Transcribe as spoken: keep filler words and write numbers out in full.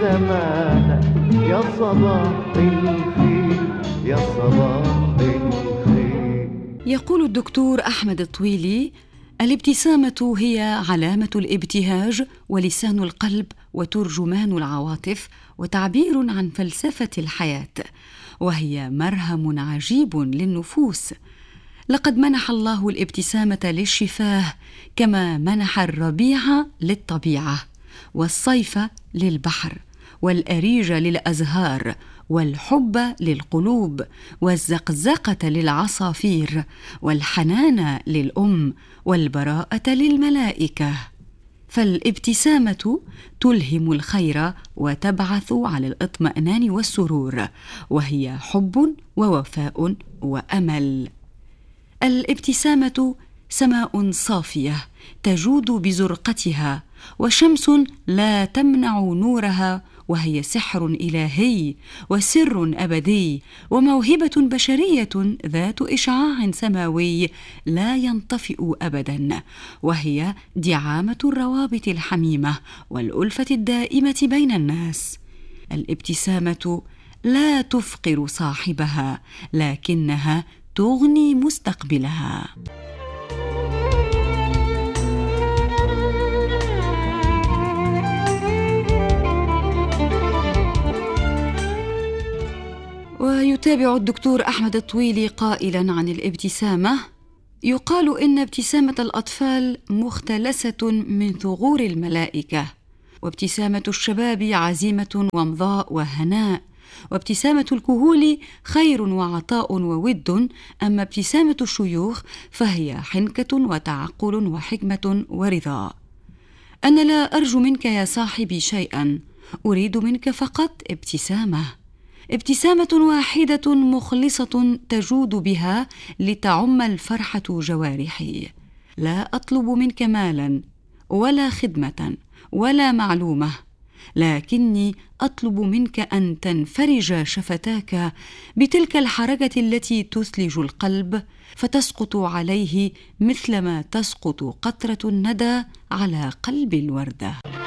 زمانك يا صباح الخير يا صباح الخير. يقول الدكتور أحمد الطويلي: الابتسامة هي علامة الابتهاج ولسان القلب وترجمان العواطف وتعبير عن فلسفة الحياة، وهي مرهم عجيب للنفوس. لقد منح الله الابتسامة للشفاه كما منح الربيع للطبيعة، والصيف للبحر، والأريج للأزهار، والحب للقلوب، والزقزقة للعصافير، والحنان للأم، والبراءة للملائكة. فالابتسامة تلهم الخير وتبعث على الاطمئنان والسرور، وهي حب ووفاء وأمل. الابتسامة سماء صافية تجود بزرقتها، وشمس لا تمنع نورها، وهي سحر إلهي وسر أبدي وموهبة بشرية ذات إشعاع سماوي لا ينطفئ أبدا، وهي دعامة الروابط الحميمة والألفة الدائمة بين الناس. الابتسامة لا تفقر صاحبها، لكنها تغني مستقبلها. ويتابع الدكتور أحمد الطويلي قائلا عن الابتسامة: يقال إن ابتسامة الأطفال مختلسة من ثغور الملائكة، وابتسامة الشباب عزيمة ومضاء وهناء، وابتسامة الكهول خير وعطاء وود، أما ابتسامة الشيوخ فهي حنكة وتعقل وحكمة ورضا. أنا لا أرجو منك يا صاحبي شيئا، أريد منك فقط ابتسامة، ابتسامة واحدة مخلصة تجود بها لتعم الفرحة جوارحي. لا أطلب منك مالا ولا خدمة ولا معلومة، لكني أطلب منك أن تنفرج شفتاك بتلك الحركة التي تثلج القلب، فتسقط عليه مثلما تسقط قطرة الندى على قلب الوردة.